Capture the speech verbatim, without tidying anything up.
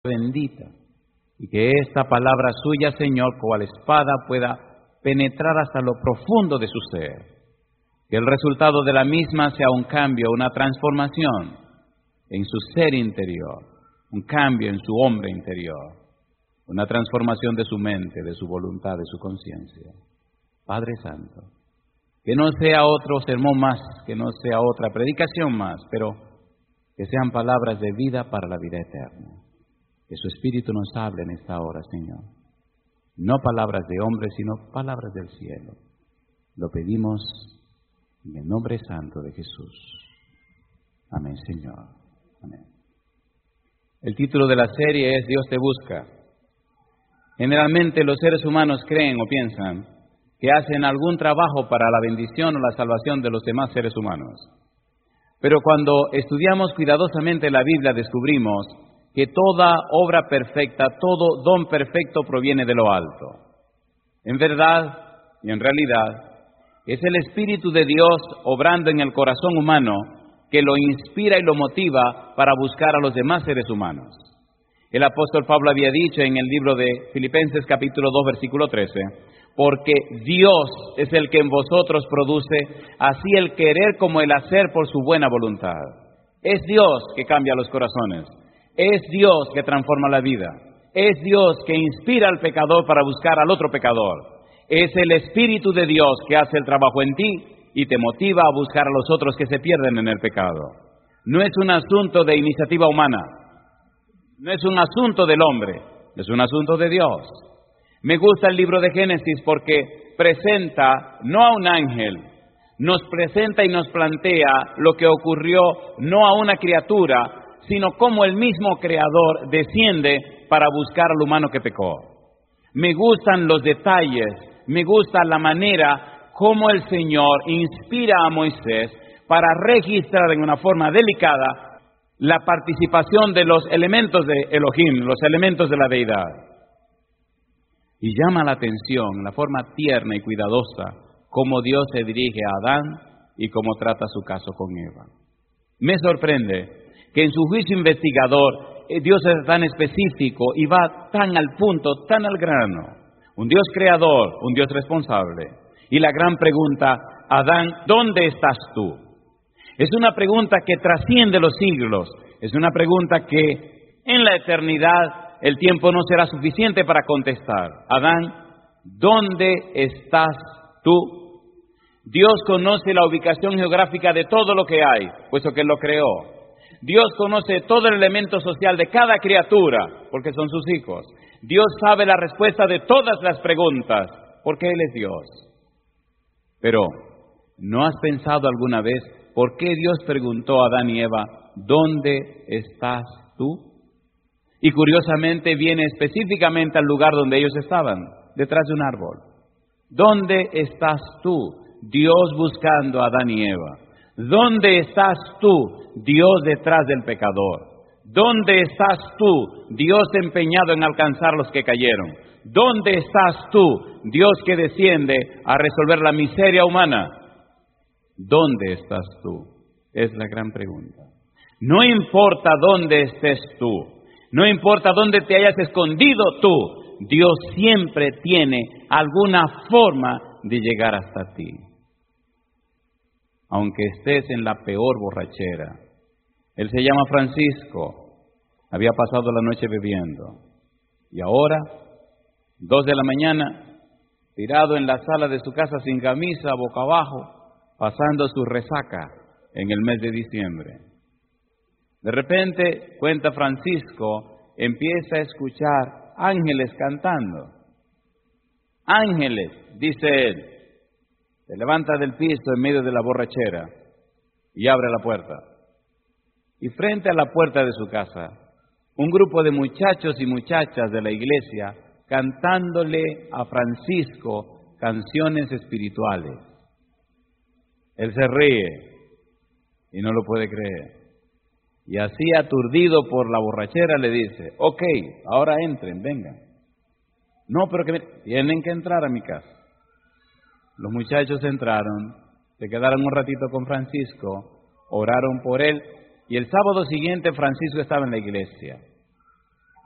bendita. Y que esta palabra suya, Señor, cual espada pueda penetrar hasta lo profundo de su ser. Que el resultado de la misma sea un cambio, una transformación en su ser interior, un cambio en su hombre interior, una transformación de su mente, de su voluntad, de su conciencia. Padre Santo, que no sea otro sermón más, que no sea otra predicación más, pero que sean palabras de vida para la vida eterna. Que su Espíritu nos hable en esta hora, Señor. No palabras de hombres, sino palabras del cielo. Lo pedimos en el nombre santo de Jesús. Amén, Señor. Amén. El título de la serie es Dios te busca. Generalmente los seres humanos creen o piensan que hacen algún trabajo para la bendición o la salvación de los demás seres humanos. Pero cuando estudiamos cuidadosamente la Biblia descubrimos que toda obra perfecta, todo don perfecto proviene de lo alto. En verdad y en realidad, es el Espíritu de Dios obrando en el corazón humano que lo inspira y lo motiva para buscar a los demás seres humanos. El apóstol Pablo había dicho en el libro de Filipenses capítulo dos, versículo trece, porque Dios es el que en vosotros produce así el querer como el hacer por su buena voluntad. Es Dios que cambia los corazones. Es Dios que transforma la vida. Es Dios que inspira al pecador para buscar al otro pecador. Es el Espíritu de Dios que hace el trabajo en ti y te motiva a buscar a los otros que se pierden en el pecado. No es un asunto de iniciativa humana. No es un asunto del hombre. Es un asunto de Dios. Me gusta el libro de Génesis porque presenta no a un ángel, nos presenta y nos plantea lo que ocurrió no a una criatura, sino cómo el mismo Creador desciende para buscar al humano que pecó. Me gustan los detalles, me gusta la manera como el Señor inspira a Moisés para registrar en una forma delicada la participación de los elementos de Elohim, los elementos de la deidad. Y llama la atención la forma tierna y cuidadosa como Dios se dirige a Adán y cómo trata su caso con Eva. Me sorprende que en su juicio investigador Dios es tan específico y va tan al punto, tan al grano. Un Dios creador, un Dios responsable. Y la gran pregunta, Adán, ¿dónde estás tú? Es una pregunta que trasciende los siglos. Es una pregunta que en la eternidad el tiempo no será suficiente para contestar. Adán, ¿dónde estás tú? Dios conoce la ubicación geográfica de todo lo que hay, puesto que Él lo creó. Dios conoce todo el elemento social de cada criatura, porque son sus hijos. Dios sabe la respuesta de todas las preguntas, porque Él es Dios. Pero, ¿no has pensado alguna vez por qué Dios preguntó a Adán y Eva, ¿dónde estás tú? Y curiosamente viene específicamente al lugar donde ellos estaban, detrás de un árbol. ¿Dónde estás tú? Dios buscando a Adán y Eva. ¿Dónde estás tú? Dios detrás del pecador. ¿Dónde estás tú? Dios empeñado en alcanzar los que cayeron. ¿Dónde estás tú? Dios que desciende a resolver la miseria humana. ¿Dónde estás tú? Es la gran pregunta. No importa dónde estés tú. No importa dónde te hayas escondido tú, Dios siempre tiene alguna forma de llegar hasta ti. Aunque estés en la peor borrachera. Él se llama Francisco, había pasado la noche bebiendo. Y ahora, dos de la mañana, tirado en la sala de su casa sin camisa, boca abajo, pasando su resaca en el mes de diciembre. De repente, cuenta Francisco, empieza a escuchar ángeles cantando. Ángeles, dice él. Se levanta del piso en medio de la borrachera y abre la puerta. Y frente a la puerta de su casa, un grupo de muchachos y muchachas de la iglesia cantándole a Francisco canciones espirituales. Él se ríe y no lo puede creer. Y así aturdido por la borrachera le dice, ok, ahora entren, vengan. No, pero que me... tienen que entrar a mi casa. Los muchachos entraron, se quedaron un ratito con Francisco, oraron por él, y el sábado siguiente Francisco estaba en la iglesia.